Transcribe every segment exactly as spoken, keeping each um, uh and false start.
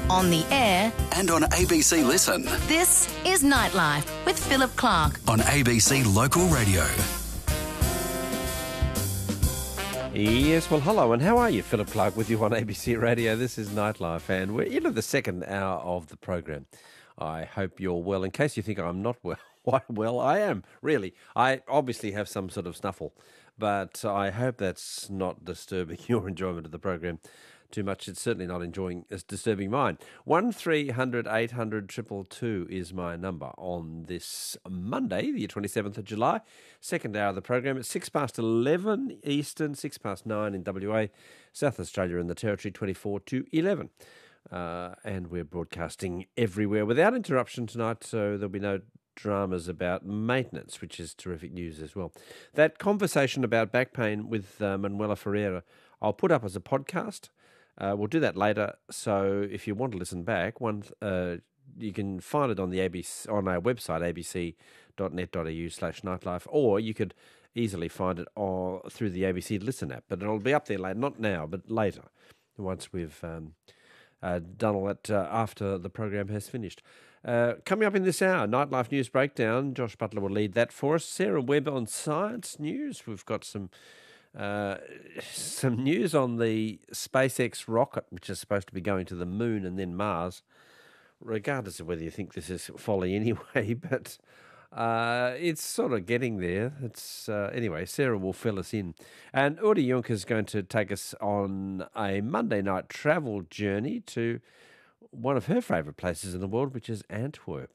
on the air, and on A B C Listen. This is Nightlife with Philip Clark on A B C Local Radio. Yes, well, hello, and how are you? Philip Clark with you on A B C Radio. This is Nightlife, and we're into the second hour of the program. I hope you're well. In case you think I'm not well, why, well, I am, really. I obviously have some sort of snuffle, but I hope that's not disturbing your enjoyment of the program too much. It's certainly not enjoying, it's disturbing mine. one three hundred eight hundred two two two is my number on this Monday, the twenty-seventh of July, second hour of the program. It's six past eleven Eastern, six past nine in W A, South Australia and the Territory, twenty-four to eleven. Uh, and we're broadcasting everywhere without interruption tonight, so there'll be no dramas about maintenance, which is terrific news as well. That conversation about back pain with uh, Manuela Ferreira, I'll put up as a podcast. Uh, we'll do that later. So if you want to listen back, one uh, you can find it on the A B C on our website, a b c dot net dot a u slash nightlife, or you could easily find it all through the A B C Listen app. But it'll be up there later, not now, but later, once we've um, uh, done all that uh, after the program has finished. Uh, coming up in this hour, Nightlife News Breakdown. Josh Butler will lead that for us. Sarah Webb on Science News. We've got some uh, some news on the SpaceX rocket, which is supposed to be going to the moon and then Mars, regardless of whether you think this is folly anyway, but uh, it's sort of getting there. It's uh, anyway, Sarah will fill us in. And Udi Juncker is going to take us on a Monday night travel journey to one of her favourite places in the world, which is Antwerp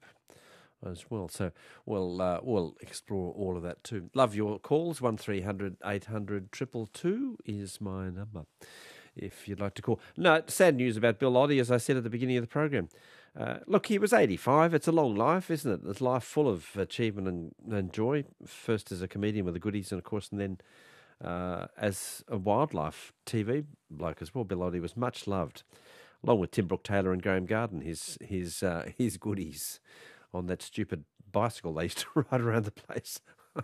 as well. So we'll uh, we'll explore all of that too. Love your calls. one three hundred eight hundred two two two is my number if you'd like to call. No, sad news about Bill Oddie, as I said at the beginning of the program. Uh, look, he was eighty-five. It's a long life, isn't it? It's a life full of achievement and, and joy. First as a comedian with the Goodies, and of course, and then uh, as a wildlife T V bloke as well. Bill Oddie was much loved, along with Tim Brooke Taylor and Graham Garden, his his uh, his Goodies on that stupid bicycle they used to ride around the place,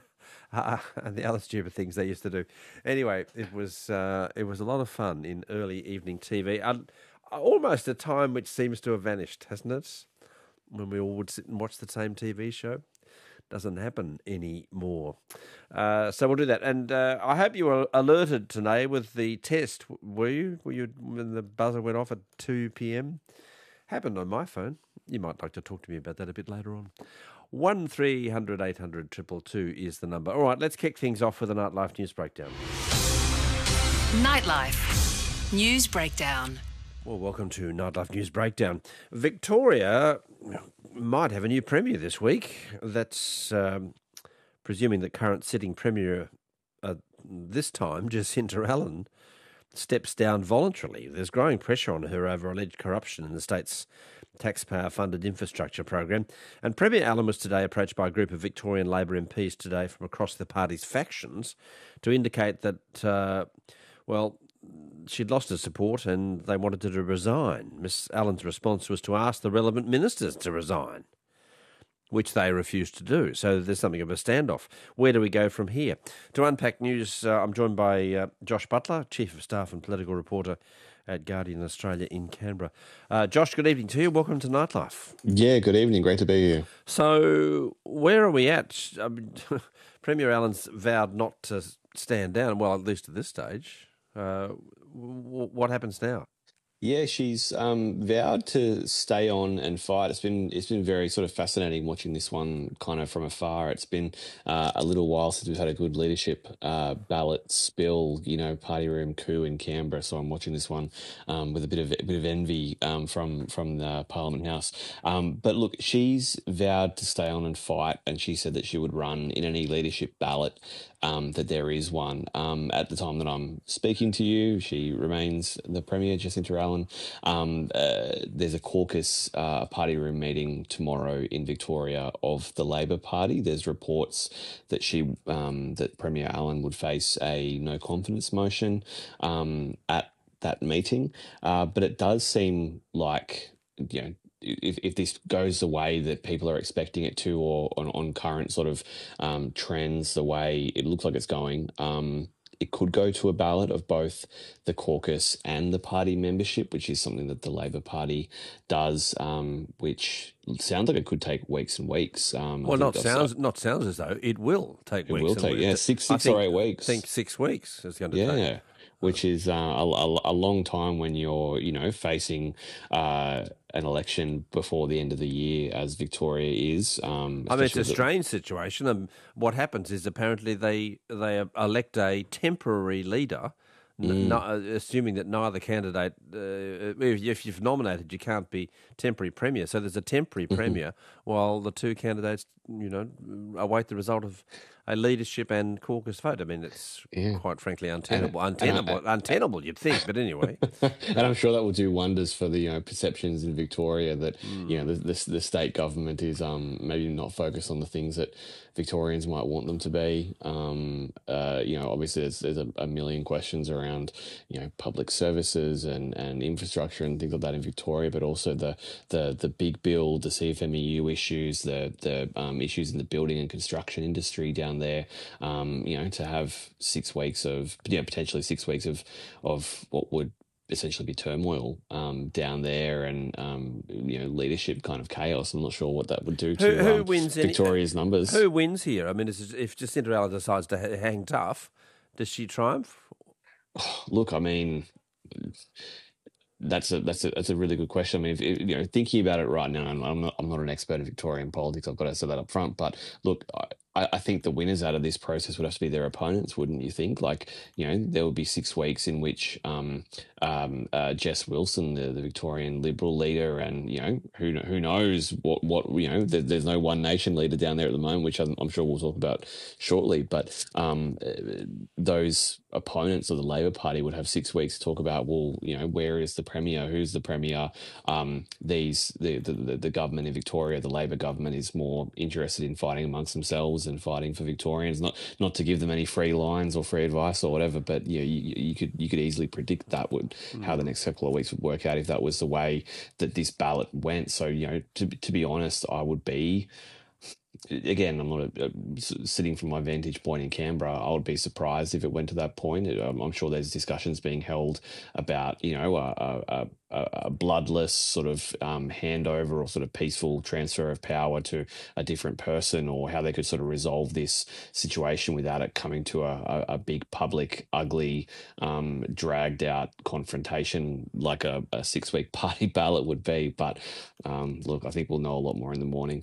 uh, and the other stupid things they used to do. Anyway, it was uh, it was a lot of fun in early evening T V. Uh, almost a time which seems to have vanished, hasn't it? When we all would sit and watch the same T V show. Doesn't happen anymore. Uh, so we'll do that. And uh, I hope you were alerted today with the test, were you? Were you when the buzzer went off at two p.m? Happened on my phone. You might like to talk to me about that a bit later on. one three hundred eight hundred two two two is the number. All right, let's kick things off with a Nightlife News Breakdown. Nightlife News Breakdown. Well, welcome to Nightlife News Breakdown. Victoria might have a new premier this week. That's um, presuming the current sitting premier uh, this time, Jacinta Allen, steps down voluntarily. There's growing pressure on her over alleged corruption in the state's taxpayer-funded infrastructure program. And Premier Allen was today approached by a group of Victorian Labor M Ps today from across the party's factions to indicate that, uh, well, she'd lost her support and they wanted her to resign. Miss Allen's response was to ask the relevant ministers to resign, which they refused to do. So there's something of a standoff. Where do we go from here? To unpack news, uh, I'm joined by uh, Josh Butler, Chief of Staff and Political Reporter at Guardian Australia in Canberra. Uh, Josh, good evening to you. Welcome to Nightlife. Yeah, good evening. Great to be here. So where are we at? I mean, Premier Allen's vowed not to stand down, well, at least at this stage. Uh, w- what happens now? Yeah, she's um, vowed to stay on and fight. It's been it's been very sort of fascinating watching this one kind of from afar. It's been uh, a little while since we've had a good leadership uh, ballot spill, you know, party room coup in Canberra. So I'm watching this one um, with a bit of a bit of envy um, from from the Parliament House. Um, but look, she's vowed to stay on and fight, and she said that she would run in any leadership ballot um, that there is one. Um, at the time that I'm speaking to you, she remains the Premier, Jacinta Allen. Um, uh, there's a caucus, uh, a party room meeting tomorrow in Victoria of the Labor Party. There's reports that she, um, that Premier Allen would face a no confidence motion um, at that meeting. Uh, but it does seem like, you know, if, if this goes the way that people are expecting it to, or on, on current sort of um, trends, the way it looks like it's going, um, it could go to a ballot of both the caucus and the party membership, which is something that the Labor Party does, um, which sounds like it could take weeks and weeks. Um, well, not sounds not sounds as though it will take it weeks. It will and take weeks. yeah six six think, or eight weeks. I think six weeks is going to yeah. take. Yeah. Which is uh, a, a, a long time when you're, you know, facing uh, an election before the end of the year, as Victoria is. Um, I mean, it's a the- strange situation. And what happens is apparently they they elect a temporary leader, Mm. n- not, uh, assuming that neither candidate, uh, if, if you've nominated, you can't be temporary premier. So there's a temporary Mm-hmm. premier while the two candidates, you know, await the result of a leadership and caucus vote. I mean, it's Yeah. quite frankly untenable. And- untenable, and untenable, you'd think. But anyway. and I'm sure that will do wonders for the you know perceptions in Victoria that Mm. you know the, the the state government is um maybe not focused on the things that Victorians might want them to be. Um, uh, you know, obviously there's there's a, a million questions around you know public services and, and infrastructure and things like that in Victoria, but also the the the big bill, the C F M E U issues, the the um, issues in the building and construction industry down there. Um, you know, to have six weeks of you know potentially six weeks of of what would essentially be turmoil um, down there and um, you know leadership kind of chaos. I'm not sure what that would do to Who, who um, wins in- Victoria's numbers. Who wins here? I mean, is it- if Jacinta Allen decides to ha- hang tough, does she triumph? Look, I mean, that's a that's a that's a really good question. I mean, if, if, you know, thinking about it right now, I'm I'm not I'm not an expert in Victorian politics. I've got to say that up front. But look, I, I think the winners out of this process would have to be their opponents, wouldn't you think? Like, you know, there would be six weeks in which um, um, uh, Jess Wilson, the, the Victorian Liberal leader, and you know, who who knows what what you know, there, there's no One Nation leader down there at the moment, which I'm, I'm sure we'll talk about shortly. But um, those opponents of the Labor Party would have six weeks to talk about, well, you know, where is the Premier? Who's the Premier? Um, these the, the the government in Victoria, the Labor government, is more interested in fighting amongst themselves and fighting for Victorians. Not not to give them any free lines or free advice or whatever, but you know, you, you could you could easily predict that would mm. how the next couple of weeks would work out if that was the way that this ballot went. So you know, to to be honest, I would be. Again, I'm not a, a, sitting from my vantage point in Canberra. I would be surprised if it went to that point. I'm, I'm sure there's discussions being held about, you know, a, a, a, a bloodless sort of um, handover or sort of peaceful transfer of power to a different person, or how they could sort of resolve this situation without it coming to a, a, a big public, ugly, um, dragged out confrontation like a, a six week party ballot would be. But um, look, I think we'll know a lot more in the morning.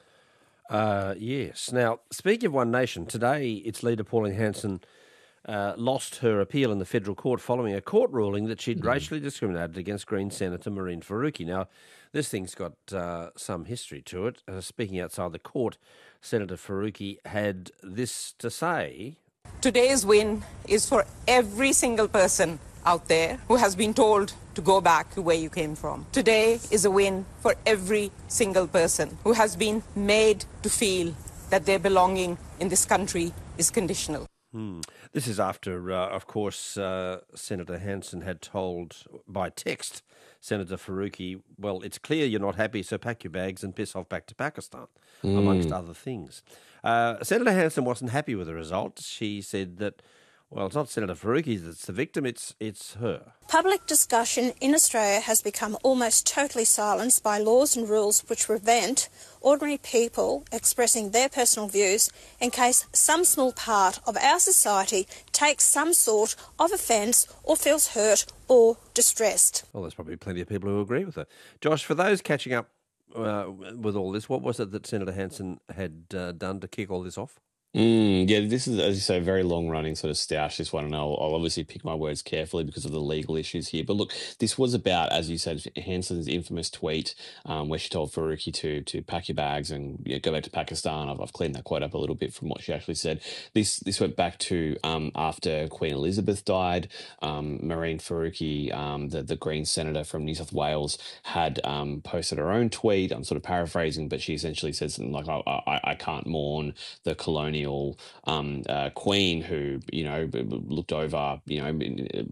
Uh, yes. Now, speaking of One Nation, today its leader, Pauline Hanson, uh, lost her appeal in the federal court following a court ruling that she'd mm. racially discriminated against Green Senator Mehreen Faruqi. Now, this thing's got uh, some history to it. Uh, speaking outside the court, Senator Faruqi had this to say. Today's win is for every single person out there who has been told to go back to where you came from. Today is a win for every single person who has been made to feel that their belonging in this country is conditional. Hmm. This is after, uh, of course, uh, Senator Hanson had told by text Senator Faruqi, well, it's clear you're not happy, so pack your bags and piss off back to Pakistan, mm. amongst other things. Uh, Senator Hanson wasn't happy with the result. She said that, well, it's not Senator Faruqi that's the victim, it's it's her. Public discussion in Australia has become almost totally silenced by laws and rules which prevent ordinary people expressing their personal views in case some small part of our society takes some sort of offence or feels hurt or distressed. Well, there's probably plenty of people who agree with her. Josh, for those catching up uh, with all this, what was it that Senator Hanson had uh, done to kick all this off? Mm, yeah, this is, as you say, a very long-running sort of stoush, this one, and I'll, I'll obviously pick my words carefully because of the legal issues here. But look, this was about, as you said, Hanson's infamous tweet um, where she told Faruqi to to pack your bags and you know, go back to Pakistan. I've, I've cleaned that quote up a little bit from what she actually said. This this went back to um, after Queen Elizabeth died. Um, Mehreen Faruqi, um, the, the Green senator from New South Wales, had um, posted her own tweet. I'm sort of paraphrasing, but she essentially said something like, I, I, I can't mourn the colonial Um, uh, queen who, you know, looked over, you know,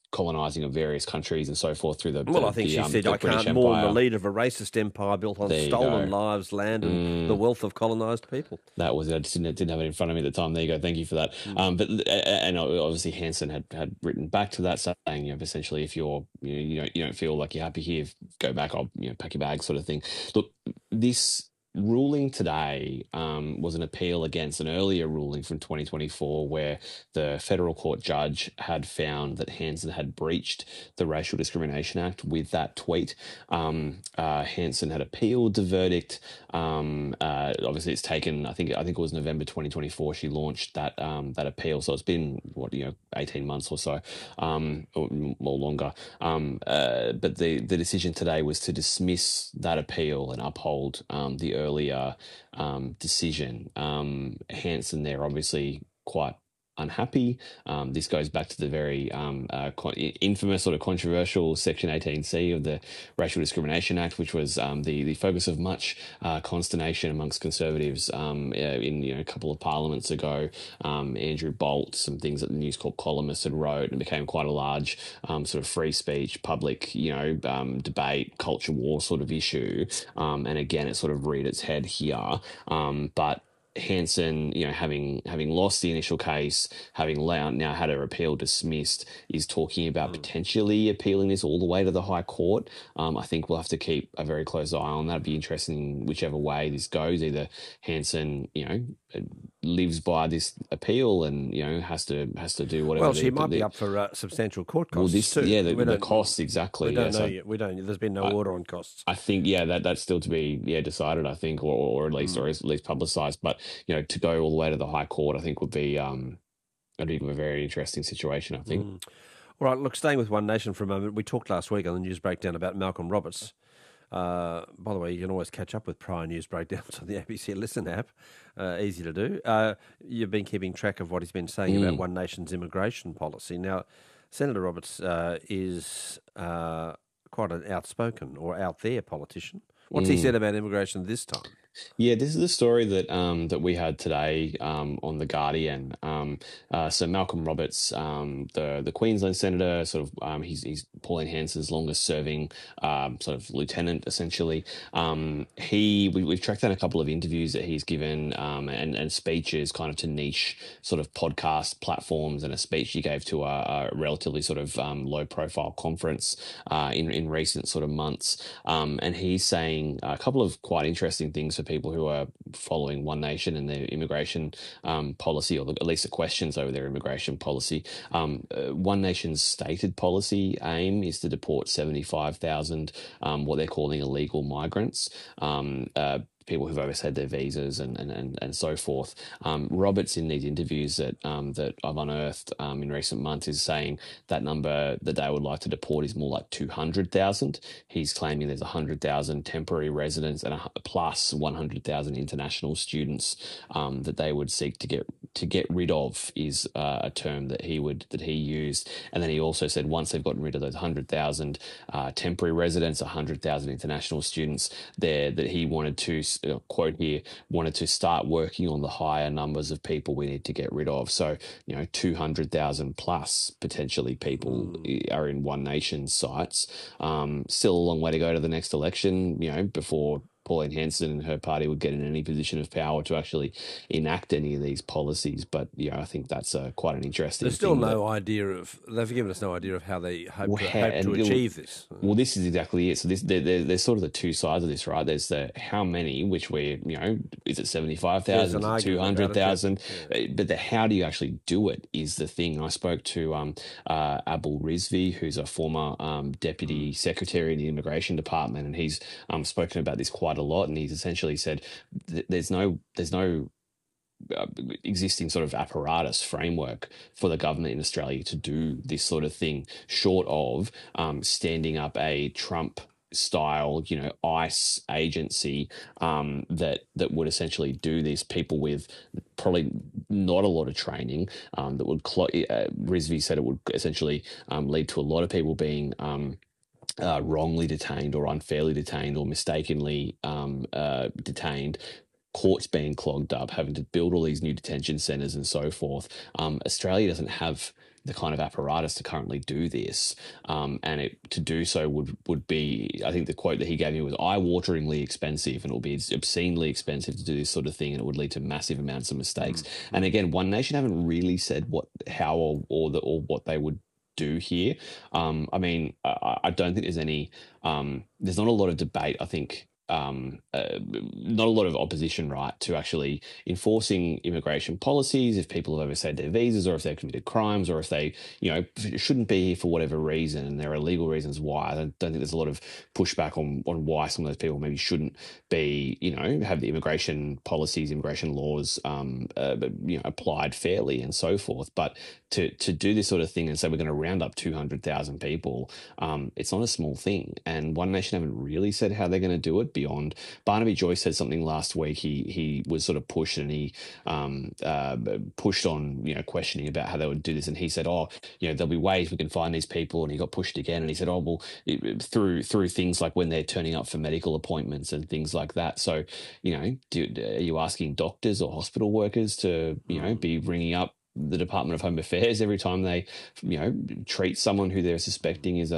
colonising of various countries and so forth through the Well, the, I think the, she um, said, the I British can't mourn the Empire. lead of a racist empire built on There you stolen go. lives, land, and the wealth of colonised people. That was it. I just didn't, didn't have it in front of me at the time. There you go. Thank you for that. Mm. Um, but and obviously Hanson had, had written back to that saying, you know, essentially, if you're you know you don't you don't feel like you're happy here, go back. I'll you know pack your bag, sort of thing. Look, this ruling today um, was an appeal against an earlier ruling from twenty twenty-four where the federal court judge had found that Hanson had breached the Racial Discrimination Act with that tweet. Um, uh, Hanson had appealed the verdict. Um, uh, obviously, it's taken. I think. I think it was November twenty twenty-four. She launched that um, that appeal. So it's been what you know, eighteen months or so, um, or more longer. Um, uh, but the the decision today was to dismiss that appeal and uphold um, the earlier um, decision. Um, Hanson there obviously quite unhappy. Um, this goes back to the very um, uh, con- infamous sort of controversial Section eighteen C of the Racial Discrimination Act, which was um, the the focus of much uh, consternation amongst Conservatives um, uh, in you know a couple of parliaments ago. Um, Andrew Bolt, some things that the News Corp columnist had wrote, and it became quite a large um, sort of free speech, public you know um, debate, culture war sort of issue. Um, and again, it sort of reared its head here, um, but. Hanson, you know, having having lost the initial case, having now had her appeal dismissed, is talking about mm. potentially appealing this all the way to the High Court. Um, I think we'll have to keep a very close eye on that. It'd be interesting whichever way this goes. Either Hanson, you know, lives by this appeal and you know has to has to do whatever. Well, she the, might the, be up for uh, substantial court costs well, this, too. Yeah, the, we the costs exactly. We don't yeah, know so yet. We don't. There's been no I, order on costs. I think yeah, that that's still to be yeah decided. I think, or or at least mm. or at least publicised. But you know, to go all the way to the High Court, I think would be um, would be a very interesting situation. I think. Mm. All right, look, staying with One Nation for a moment. We talked last week on the news breakdown about Malcolm Roberts. Uh, by the way, you can always catch up with prior news breakdowns on the A B C Listen app. Uh, easy to do. Uh, you've been keeping track of what he's been saying mm. about One Nation's immigration policy. Now, Senator Roberts uh, is uh, quite an outspoken or out there politician. What's mm. he said about immigration this time? Yeah, this is the story that um, that we had today um, on The Guardian. Um, uh, so Malcolm Roberts, um, the the Queensland senator, sort of, um, he's, he's Pauline Hanson's longest serving um, sort of lieutenant, essentially. Um, he we, we've tracked down a couple of interviews that he's given um, and and speeches, kind of to niche sort of podcast platforms, and a speech he gave to a, a relatively sort of um, low profile conference uh, in in recent sort of months. Um, and he's saying a couple of quite interesting things for people who are following One Nation and their immigration um, policy, or at least the questions over their immigration policy. Um, uh, One Nation's stated policy aim is to deport seventy-five thousand um, what they're calling illegal migrants. Um, uh, people who've overstayed their visas and and, and, and so forth. Um, Roberts, in these interviews that um, that I've unearthed um, in recent months, is saying that number that they would like to deport is more like two hundred thousand. He's claiming there's one hundred thousand temporary residents and a, plus one hundred thousand international students um, that they would seek to get to get rid of, is uh, a term that he would that he used. And then he also said once they've gotten rid of those one hundred thousand uh, temporary residents, one hundred thousand international students, there that he wanted to, quote here, wanted to start working on the higher numbers of people we need to get rid of. So, you know, two hundred thousand plus potentially people mm. are in One Nation's sights. Um, still a long way to go to the next election, you know, before Pauline Hanson and her party would get in any position of power to actually enact any of these policies. But, you know, I think that's uh, quite an interesting There's still thing no that, idea of, they've given us no idea of how they hope, well, to, how, hope to achieve this. Well, this is exactly it. So this, there, there, there's sort of the two sides of this, right? There's the how many, which we're, you know, is it seventy-five thousand, two hundred thousand? Yeah. But the how do you actually do it is the thing. I spoke to um, uh, Abul Rizvi, who's a former um, deputy secretary in the immigration department, and he's um, spoken about this quite a lot, and he's essentially said th- there's no there's no uh, existing sort of apparatus framework for the government in Australia to do this sort of thing, short of um, standing up a Trump style, you know, ICE agency um, that that would essentially do this. People with probably not a lot of training um, that would. Clo- uh, Rizvi said it would essentially um, lead to a lot of people being Um, Uh, wrongly detained or unfairly detained or mistakenly um, uh, detained, courts being clogged up, having to build all these new detention centres and so forth. Um, Australia doesn't have the kind of apparatus to currently do this. Um, and it, to do so would would be, I think the quote that he gave me was eye-wateringly expensive, and it will be obscenely expensive to do this sort of thing, and it would lead to massive amounts of mistakes. Mm-hmm. And again, One Nation haven't really said what, how, or or, the, or what they would do here. Um, I mean, I, I don't think there's any. Um, there's not a lot of debate, I think. Um, uh, not a lot of opposition, right, to actually enforcing immigration policies if people have overstayed their visas, or if they've committed crimes, or if they, you know, shouldn't be here for whatever reason, and there are legal reasons why. I don't, don't think there's a lot of pushback on on why some of those people maybe shouldn't be, you know, have the immigration policies, immigration laws, um, uh, you know, applied fairly and so forth. But to to do this sort of thing and say we're going to round up two hundred thousand people, um, it's not a small thing. And One Nation haven't really said how they're going to do it. Beyond Barnaby Joyce said something last week. He he was sort of pushed, and he um, uh, pushed on, you know, questioning about how they would do this, and he said, oh, you know, there'll be ways we can find these people, and he got pushed again, and he said, oh, well, it, through through things like when they're turning up for medical appointments and things like that. So, you know, do, are you asking doctors or hospital workers to, you know, be ringing up the Department of Home Affairs every time they, you know, treat someone who they're suspecting is a,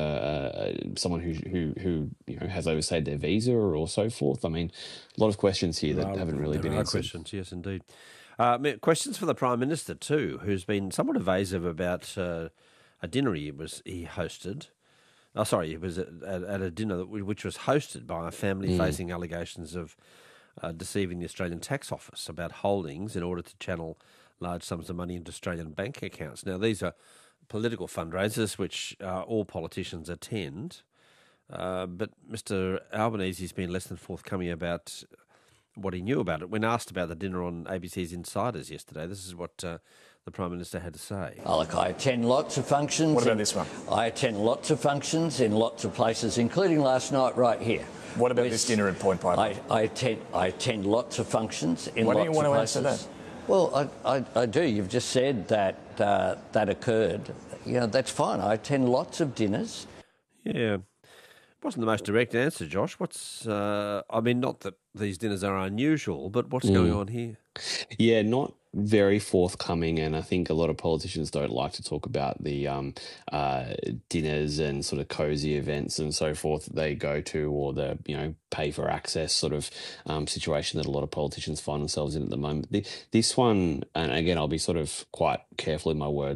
a someone who who who you know has overstayed their visa or, or so forth? I mean, a lot of questions here that Well, haven't really there been are answered. Questions, yes, indeed. Uh, questions for the Prime Minister too, who's been somewhat evasive about uh, a dinner he was he hosted. Oh, sorry, he was at, at, at a dinner that, which was hosted by a family mm. facing allegations of uh, deceiving the Australian Tax Office about holdings in order to channel large sums of money into Australian bank accounts. Now, these are political fundraisers which uh, all politicians attend, uh, but Mister Albanese's been less than forthcoming about what he knew about it. When asked about the dinner on A B C's Insiders yesterday, this is what uh, the Prime Minister had to say. Oh, look, I attend lots of functions. What about this one? I attend lots of functions in lots of places, including last night right here. What about this dinner at Point Piper? I, I, attend, I attend lots of functions in Why lots don't you want of to places. answer that? Well, I, I, I do. You've just said that uh, that occurred. You know, that's fine. I attend lots of dinners. Yeah. It wasn't the most direct answer, Josh. What's, uh, I mean, not that these dinners are unusual, but what's mm. going on here? Yeah, not very forthcoming, and I think a lot of politicians don't like to talk about the um, uh, dinners and sort of cosy events and so forth that they go to, or the, you know, pay for access sort of um, situation that a lot of politicians find themselves in at the moment. The, this one, and again, I'll be sort of quite careful in my words,